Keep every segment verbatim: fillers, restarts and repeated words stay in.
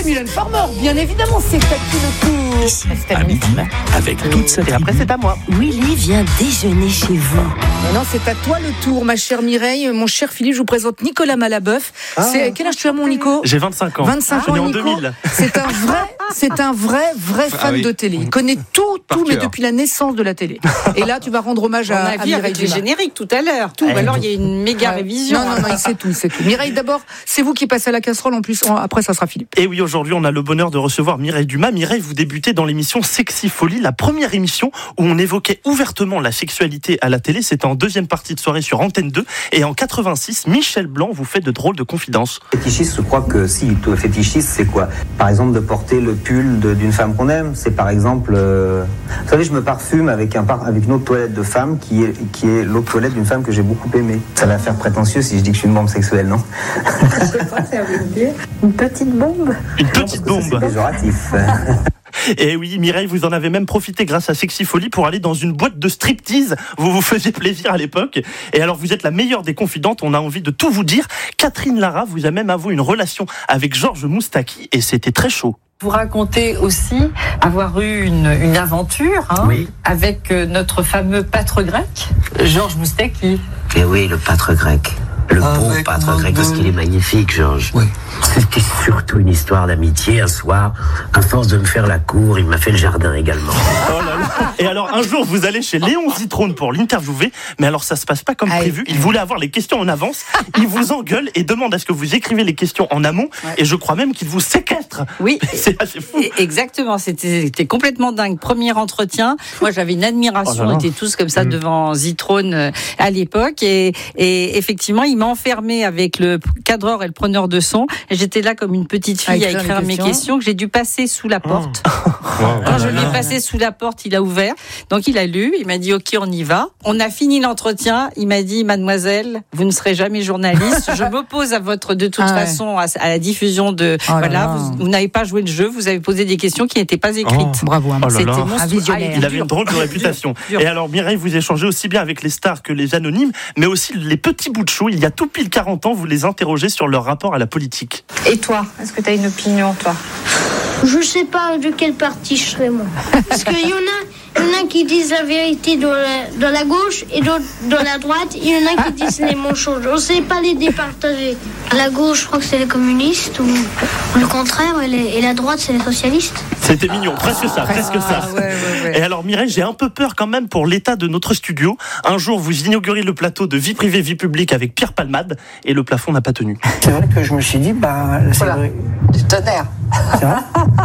Mylène Farmer, bien évidemment, c'est à qui le tour. Ici, à midi, avec toute sa Et après, c'est à moi. Willy vient déjeuner chez vous. Non, c'est à toi le tour, ma chère Mireille. Mon cher Philippe, je vous présente Nicolas Malaboeuf. Ah. C'est, quel âge tu as, mon Nico ? J'ai vingt-cinq ans. vingt-cinq Je suis né ans, en Nico. deux mille. C'est un vrai, c'est un vrai, vrai fan Ah oui. de télé. Il connaît tout, Par tout, mais cœur. depuis la naissance de la télé. Et là, tu vas rendre hommage On à, a à vu Mireille avec les Dumas. génériques tout à l'heure. Tout. Eh, Alors il y a une méga Ouais. révision. Non, non, non, il sait tout, il sait tout. Mireille, d'abord, c'est vous qui passez à la casserole. En plus, après, ça sera Philippe. Et oui, aujourd'hui, on a le bonheur de recevoir Mireille Dumas. Mireille, vous débutez dans l'émission Sexy Folie, la première émission où on évoquait ouvertement la sexualité à la télé. C'était en deuxième partie de soirée sur Antenne deux. Et en quatre-vingt-six, Michel Blanc vous fait de drôles de confidences. Fétichiste, je crois que si, tout fétichiste, c'est quoi ? Par exemple, de porter le pull de- d'une femme qu'on aime. C'est par exemple, euh, vous savez, je me parfume avec, un par- avec une autre toilette de femme qui est, qui est l'autre toilette d'une femme que j'ai beaucoup aimée. Ça va faire prétentieux si je dis que je suis une bombe sexuelle, non ? Une petite bombe. Une petite Parce que ça, bombe. c'est péjoratif. Et oui, Mireille, vous en avez même profité grâce à Sexy Folie pour aller dans une boîte de striptease. Vous vous faisiez plaisir à l'époque. Et alors, vous êtes la meilleure des confidentes. On a envie de tout vous dire. Catherine Lara vous a même avoué une relation avec Georges Moustaki et c'était très chaud. Vous racontez aussi avoir eu une, une aventure hein, Oui. avec euh, notre fameux pâtre grec, Georges Moustaki. Et oui, le pâtre grec. Le bon Avec pâtre mon grec, parce dos. qu'il est magnifique, Georges. Oui. C'était surtout une histoire d'amitié. Un soir, à force de me faire la cour, il m'a fait le jardin également. Oh là là. Et alors, un jour, vous allez chez Léon Zitrone pour l'interviewer. Mais alors, ça se passe pas comme Aïe. prévu. Il voulait avoir les questions en avance. Il vous engueule et demande à ce que vous écrivez les questions en amont. Ouais. Et je crois même qu'il vous séquestre. Oui. C'est assez fou. Et- Exactement, c'était, c'était complètement dingue. Premier entretien, moi j'avais une admiration, Oh là là. on était tous comme ça devant Zitrone euh, à l'époque, et, et effectivement il m'a enfermé avec le cadreur et le preneur de son, et j'étais là comme une petite fille À à écrire écrire les mes questions. questions que j'ai dû passer sous la porte. Oh Quand je lui ai passé sous la porte, il a ouvert, donc il a lu, il m'a dit ok on y va. On a fini l'entretien, il m'a dit mademoiselle, vous ne serez jamais journaliste, je m'oppose à votre de toute Ah ouais. façon à, à la diffusion de Oh là voilà, là. vous, vous n'avez pas joué le jeu, vous avez posé des questions qui n'étaient pas écrites. Bravo. hein. Oh là C'était là. monstrueux. Un visionnaire. Ah, Il avait dur. une drôle de réputation. dur. Et alors, Mireille, vous échangez aussi bien avec les stars que les anonymes, mais aussi les petits bouts de chou. Il y a tout pile quarante ans, vous les interrogez sur leur rapport à la politique. Et toi, est-ce que tu as une opinion, toi? Je sais pas de quelle partie je serai moi. Parce qu'il y en a, il y en a qui disent la vérité dans la, dans la gauche et d'autres dans la droite. Il y en a qui disent les mensonges. On sait pas les départager. La gauche, je crois que c'est les communistes ou, ou le contraire, et, les- et la droite, c'est les socialistes. C'était mignon, presque ça, presque ça. Ah, ouais, ouais, ouais. Et alors Mireille, j'ai un peu peur quand même pour l'état de notre studio. Un jour, vous inaugurez le plateau de vie privée, vie publique avec Pierre Palmade et le plafond n'a pas tenu. C'est vrai que je me suis dit, bah, c'est Voilà. vrai. Du tonnerre. C'est vrai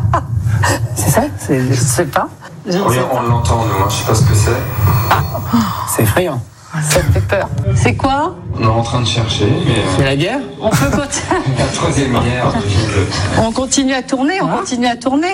C'est ça c'est, Je sais pas. Je ne Oui, sais pas. on l'entend, nous, hein, je sais pas ce que c'est. c'est effrayant. Ça te fait peur. C'est quoi? On est en train de chercher, mais C'est la guerre On peut continuer. la troisième guerre de Hitler. On continue à tourner, on continue à tourner.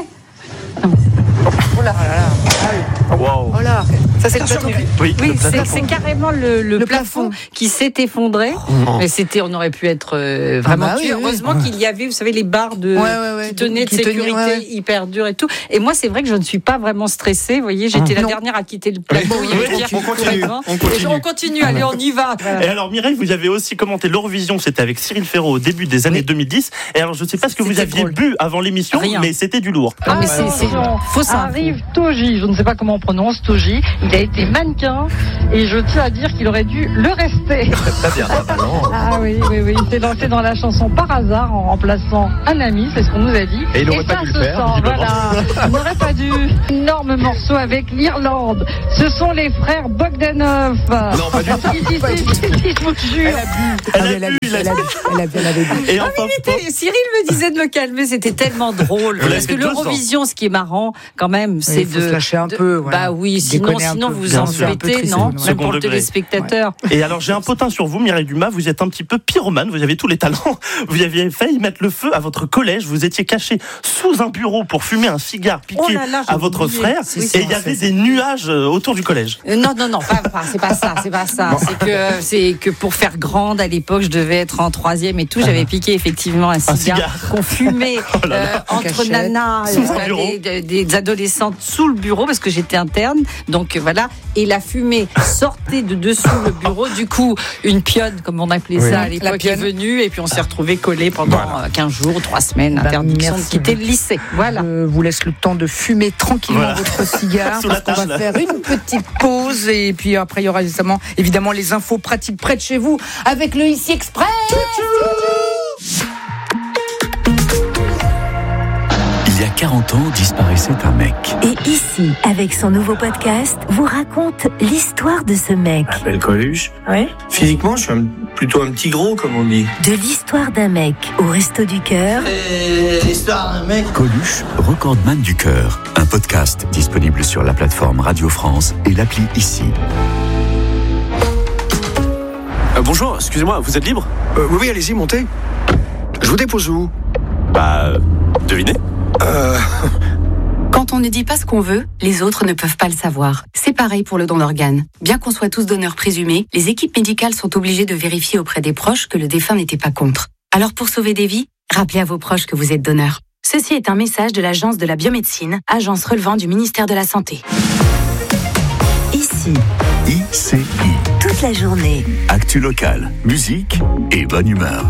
Wow. Oh là, ça c'est le plateau. Oui, Oui, le plateau. c'est, c'est carrément le, le, Le plafond, plafond. qui s'est effondré. Mais c'était, on aurait pu être euh, vraiment Ah bah oui, tué. oui, Heureusement qu'il y avait, vous savez, les barres de Ouais, ouais, ouais, qui tenaient de qui tenaient, sécurité ouais, ouais. hyper dures et tout. Et moi, c'est vrai que je ne suis pas vraiment stressée. Vous voyez, j'étais la Non. dernière à quitter le plateau. Il y avait Oui, Pierre on qui continue, courait devant. on Et continue. on continue. Allez, on y va. Et alors Mireille, vous avez aussi commenté l'Eurovision, c'était avec Cyril Ferraud au début des années Oui. deux mille dix. Et alors je ne sais pas ce que vous C'était aviez drôle. bu avant l'émission, Rien. mais c'était du lourd. Non, mais c'est, c'est fausse info. Arrive Toji, je ne sais pas comment on prononce Toji. Il a été mannequin et je tiens à dire qu'il aurait dû le rester. Ah oui, oui, oui. Il s'est lancé dans la chanson par hasard en remplaçant un ami, c'est ce qu'on nous a dit. Et il n'aurait pas ça dû le se faire, sent, visiblement. voilà. Il n'aurait pas dû. Énorme morceau avec l'Irlande. Ce sont les frères Bogdanov. Non, pas du tout. Si, si, si, si, si, je vous jure. Ah oui, elle a bu, elle a bu, elle a bu, elle avait bu. Et enfin, Et Cyril me disait de me calmer, c'était tellement drôle. Vous l'avez Parce que fait deux ans. l'Eurovision, ce qui est marrant, quand même, c'est il faut de. se lâcher un de- peu, voilà. Bah oui, sinon, Déconner un sinon peu. vous Bien en sûr. Un peu souhaitez, triste, non? ouais. Même Second pour le degré. téléspectateur. Et alors j'ai un potin sur vous, Mireille Dumas, vous êtes un petit peu pyromane, vous avez tous les talents. Vous aviez failli mettre le feu à votre collège, vous étiez caché sous un bureau pour fumer un cigare piqué Oh là là, j'ai à votre oublié. frère, C'est et ça, il y avait c'est des nuages euh, autour du collège. Euh, Non, non, non, pas, pas- c'est pas ça, c'est pas ça. C'est que, c'est que pour faire grande à l'époque, je devais être en troisième et tout. J'avais piqué effectivement un cigare, cigare. qu'on fumait Oh là là. euh, entre Cachette. nanas, Sous euh, un bureau. des, des- des adolescentes sous le bureau parce que j'étais sécurité interne. Donc voilà, et la fumée sortait de dessous le bureau. Du coup, une pionne, comme on appelait oui. ça à l'époque, est venue, et puis on s'est retrouvés collés pendant voilà. quinze jours, trois semaines, bah, interdiction de quitter le lycée. Voilà. Je vous laisse le temps de fumer tranquillement voilà. votre cigare, parce qu'on va là. faire une petite pause, et puis après il y aura évidemment, évidemment les infos pratiques près de chez vous, avec le Ici Express. Il y a quarante ans, disparaissait un mec. Et ici, avec son nouveau podcast, vous raconte l'histoire de ce mec. Je m'appelle Coluche. Oui. Physiquement, je suis un, plutôt un petit gros, comme on dit. De l'histoire d'un mec au Resto du Cœur. Et l'histoire d'un mec. Coluche, recordman du cœur. Un podcast disponible sur la plateforme Radio France et l'appli Ici. Euh, bonjour, excusez-moi, vous êtes libre ? euh, Oui, oui, allez-y, montez. Je vous dépose où ? Bah, devinez. Euh... Quand on ne dit pas ce qu'on veut, les autres ne peuvent pas le savoir. C'est pareil pour le don d'organes. Bien qu'on soit tous donneurs présumés, les équipes médicales sont obligées de vérifier auprès des proches que le défunt n'était pas contre. Alors pour sauver des vies, rappelez à vos proches que vous êtes donneur. Ceci est un message de l'Agence de la biomédecine, agence relevant du ministère de la Santé. Ici. I C I. Toute la journée. Actu locale, musique et bonne humeur.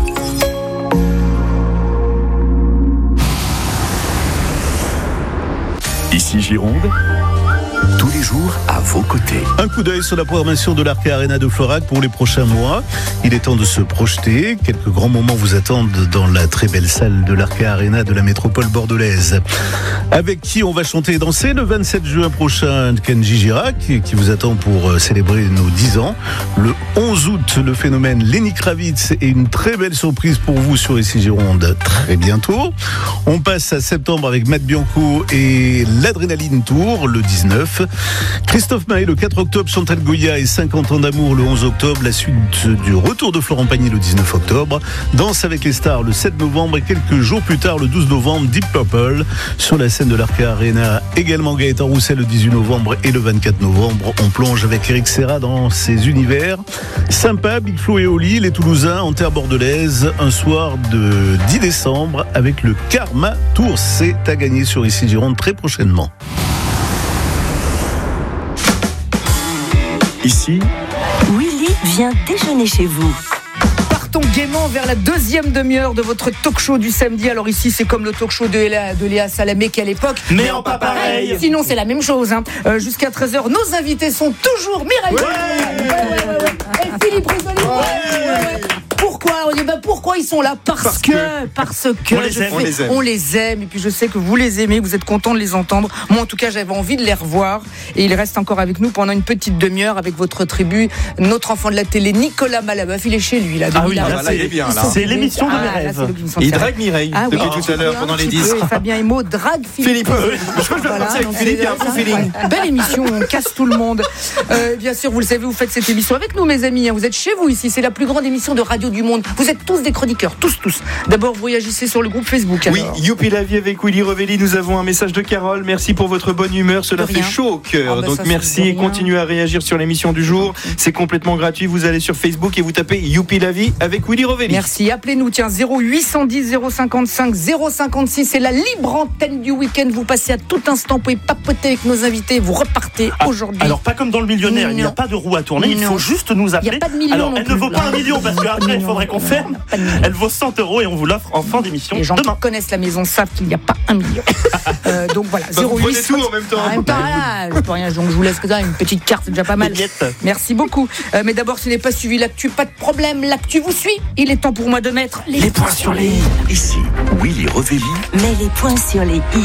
Ici Gironde, tous les jours à vos côtés. Un coup d'œil sur la programmation de l'Arca Arena de Florac pour les prochains mois. Il est temps de se projeter. Quelques grands moments vous attendent dans la très belle salle de l'Arca Arena de la métropole bordelaise. Avec qui on va chanter et danser le vingt-sept juin prochain, Kenji Girac, qui vous attend pour célébrer nos dix ans. Le onze août, le phénomène Lenny Kravitz et une très belle surprise pour vous sur Ici Gironde très bientôt. On passe à septembre avec Matt Bianco et l'Adrénaline Tour le dix-neuf. Christophe Maé le quatre octobre, Chantal Goya et cinquante ans d'amour le onze octobre, la suite du retour de Florent Pagny le dix-neuf octobre, Danse avec les stars le sept novembre et quelques jours plus tard le douze novembre, Deep Purple sur la scène de l'Arca Arena, également Gaëtan Roussel le dix-huit novembre et le vingt-quatre novembre, on plonge avec Eric Serra dans ses univers. Sympa, Big Flo et Oli, les Toulousains en terre bordelaise, un soir de dix décembre avec le Karma Tour, c'est à gagner sur Ici Gironde très prochainement. Ici, Willy vient déjeuner chez vous. Partons gaiement vers la deuxième demi-heure de votre talk show du samedi. Alors ici, c'est comme le talk show de Léa, de Léa Salamé qu'à l'époque. Mais en pas pareil. Sinon, c'est la même chose. Hein. Euh, jusqu'à treize heures, nos invités sont toujours Mireille. Ouais, ouais, ouais, ouais, ouais. Et Philippe Risoli. Ouais, ouais, ouais. Pourquoi on dit, ben pourquoi ils sont là parce, parce que, que parce que on les, aime, fais, on les aime on les aime et puis je sais que vous les aimez, vous êtes contents de les entendre. Moi en tout cas j'avais envie de les revoir et ils restent encore avec nous pendant une petite demi-heure avec votre tribu, notre enfant de la télé Nicolas Malabeuf, il est chez lui là. Ah oui, là, là, là, il est bien là. C'est l'émission de mes ah, rêves. Là, il drague Mireille ah, depuis oui, tout à l'heure pendant les dix. Peu, Fabien Emo drague Philippe. Philippe. Je crois que je vais partir avec Philippe, il y a un bon feeling. Belle émission, on casse tout le monde. Euh, bien sûr, vous le savez, vous faites cette émission avec nous mes amis, vous êtes chez vous ici, c'est la plus grande émission de radio du monde. Vous êtes tous des chroniqueurs, tous, tous. D'abord, vous réagissez sur le groupe Facebook. Oui, alors. Youpi la vie avec Willy Revelli. Nous avons un message de Carole. Merci pour votre bonne humeur. Cela fait chaud au cœur. Ah bah Donc ça, merci et continuez à réagir sur l'émission du jour. C'est complètement gratuit. Vous allez sur Facebook et vous tapez Youpi la vie avec Willy Revelli. Merci. Appelez-nous. Tiens, zéro huit un zéro zéro cinquante-cinq zéro cinquante-six. C'est la libre antenne du week-end. Vous passez à tout instant. Vous pouvez papoter avec nos invités. Vous repartez ah, aujourd'hui. Alors, pas comme dans le millionnaire. Non. Il n'y a pas de roue à tourner. Non. Il faut juste nous appeler. Il n'y a pas de million. Alors, elle ne vaut pas un million parce qu'après, il faudrait qu'on ferme. Elle vaut cent euros et on vous l'offre en fin d'émission. Les gens demain. qui connaissent la maison savent qu'il n'y a pas un million. euh, donc voilà, bah, zéro huit. Vous prenez tout en même temps. En même temps, là, je peux rien. Donc je vous laisse que ça, une petite carte, c'est déjà pas mal. Merci beaucoup. Euh, mais d'abord, si vous n'avez pas suivi l'actu, pas de problème. L'actu vous suit. Il est temps pour moi de mettre les, les points sur les i. Ici, Willy Revelli. Mets les points sur les i.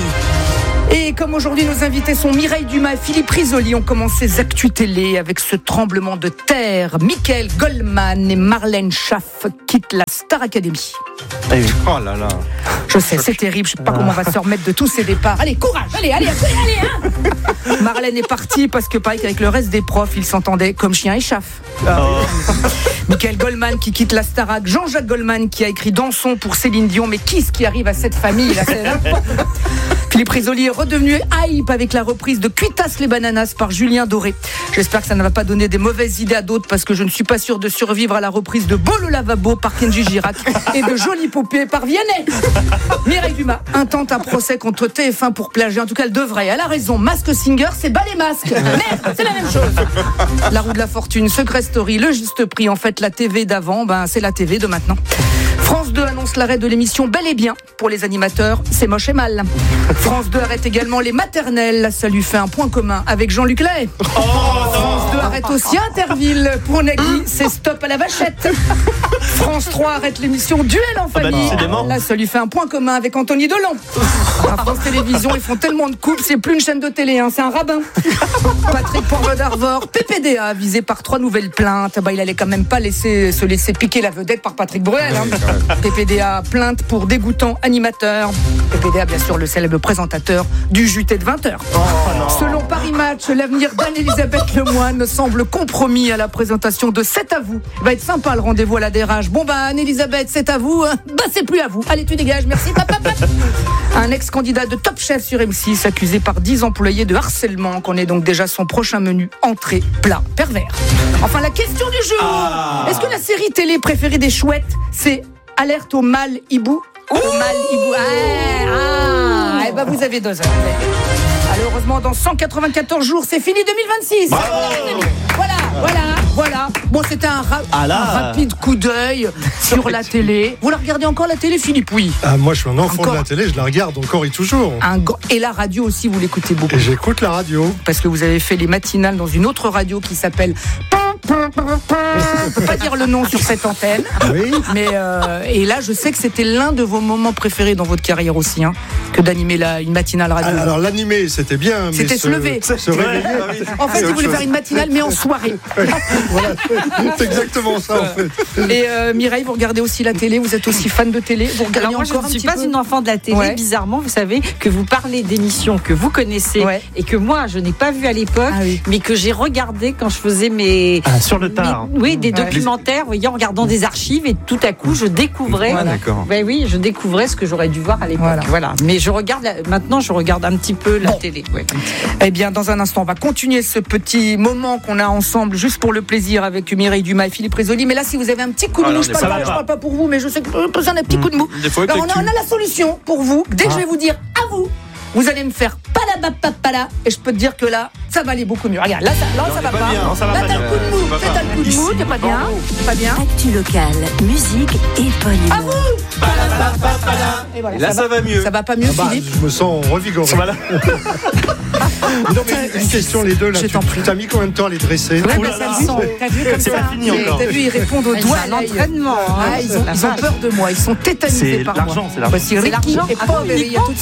Et comme aujourd'hui nos invités sont Mireille Dumas et Philippe Risoli, on commence ces actus télé avec ce tremblement de terre. Michael Goldman et Marlène Schaff quittent la Star Academy. Oh là là. Je sais, c'est terrible, je sais pas comment on va se remettre de tous ces départs. Allez, courage, allez, allez, allez, allez hein. Marlène est partie parce que pareil qu'avec le reste des profs, ils s'entendaient comme chien et chaff. Oh. Michael Goldman qui quitte la Starac, Jean-Jacques Goldman qui a écrit Dansons pour Céline Dion, mais qui est-ce qui arrive à cette famille là, c'est Philippe Risoli est redevenu hype avec la reprise de Cuitas les bananas par Julien Doré. J'espère que ça ne va pas donner des mauvaises idées à d'autres parce que je ne suis pas sûr de survivre à la reprise de Beau le lavabo par Kenji Girac et de Jolie Poupée par Vianney. Mireille Dumas intente un procès contre T F un pour plagiat. En tout cas, elle devrait. Elle a raison. Mask Singer, c'est bas les masques. Merde, c'est la même chose. La roue de la fortune, Secret Story, le juste prix. En fait, la T V d'avant, ben, c'est la T V de maintenant. France deux annonce l'arrêt de l'émission Bel et Bien pour les animateurs, c'est moche et mal. France deux arrête également les maternelles, ça lui fait un point commun avec Jean-Luc Lahaye. Oh, France deux arrête aussi Interville pour Nagui, c'est stop à la vachette. France trois arrête l'émission Duel en famille, ah bah, là ça lui fait un point commun avec Anthony Delon. À France Télévisions, ils font tellement de coupes, c'est plus une chaîne de télé, hein, c'est un rabbin. Patrick Poivre d'Arvor, P P D A visé par trois nouvelles plaintes, bah, il allait quand même pas laisser, se laisser piquer la vedette par Patrick Bruel. Hein. P P D A, plainte pour dégoûtant animateur. P P D A, bien sûr, le célèbre présentateur du J T de vingt heures. Oh, selon Paris Match, l'avenir d'Anne-Elisabeth Lemoine semble compromis à la présentation de C'est à vous. Va être sympa le rendez-vous à la D R H. Bon, bah, Anne-Elisabeth, c'est à vous. Bah, c'est plus à vous. Allez, tu dégages, merci. Pap, pap, pap. Un ex-candidat de Top Chef sur M six accusé par dix employés de harcèlement, qu'on est donc déjà son prochain menu entrée, plat, pervers. Enfin, la question du jour. Ah. Est-ce que la série télé préférée des chouettes, c'est Alerte au mal hibou? Au mal hibou. Ah, ah, et ben vous avez deux heures. Alors, heureusement, dans cent quatre-vingt-quatorze jours, c'est fini deux mille vingt-six. Bravo. Voilà, voilà, voilà. Bon, c'était un, ra- ah un rapide coup d'œil sur la télé. Vous la regardez encore la télé, Philippe? Oui. Ah, moi, je suis un enfant encore. de la télé, je la regarde encore et toujours. Un go- et la radio aussi, vous l'écoutez beaucoup. Et j'écoute la radio. Parce que vous avez fait les matinales dans une autre radio qui s'appelle... Je ne peux pas dire le nom sur cette antenne. Oui. Mais euh, et là, je sais que c'était l'un de vos moments préférés dans votre carrière aussi, hein, que d'animer la, une matinale radio. Alors, l'animer, c'était bien. C'était mais se lever. Se, se réveiller. En fait, il voulait faire une matinale, mais en soirée. Voilà, c'est exactement ça, en fait. Et euh, Mireille, vous regardez aussi la télé, vous êtes aussi fan de télé. Vous regardez Alors moi, encore je un ne suis petit pas peu une enfant de la télé, ouais. bizarrement, vous savez, que vous parlez d'émissions que vous connaissez ouais. et que moi, je n'ai pas vu à l'époque, ah oui. mais que j'ai regardé quand je faisais mes... Ah, sur le tard. Mes, oui, des documentaires, vous voyez, en regardant des archives, et tout à coup, je découvrais... Ah, d'accord. Ben oui, je découvrais ce que j'aurais dû voir à l'époque. Voilà. voilà. Mais je regarde, la, maintenant, je regarde un petit peu la bon. télé. Ouais. Eh bien, dans un instant, on va continuer ce petit moment qu'on a ensemble, juste pour le plaisir, avec Mireille Dumas et Philippe Risoli. Mais là, si vous avez un petit coup de Alors, mou, je ne parle, parle pas pour vous, mais je sais que vous avez un petit mmh. coup de mou. Alors, on, a, on a la solution pour vous. Dès que ah. je vais vous dire à vous, vous allez me faire palabapapala, et je peux te dire que là, ça va aller beaucoup mieux. Regarde, là, ça, là, ça va pas. pas. Non, ça va là, pas t'as le coup de mou, là, t'as le coup de mou, t'es pas bien, t'es pas bien. Actu locale, musique et bonne humeur. À vous. Et voilà, et là, ça va, ça va mieux. Ça va pas mieux, ah bah, Philippe? Je me sens revigoré. Voilà. Non, mais une question, les deux, là, tu t'as mis combien de temps à les dresser? Ouais, bah, t'as vu, t'as vu comme c'est ça, pas fini encore. T'as vu, ils répondent au doigt. C'est un entraînement. Ah, ils ont, ils ont peur de moi, ils sont tétanisés c'est par moi. l'argent, c'est l'argent. Voici Ricky et Paul.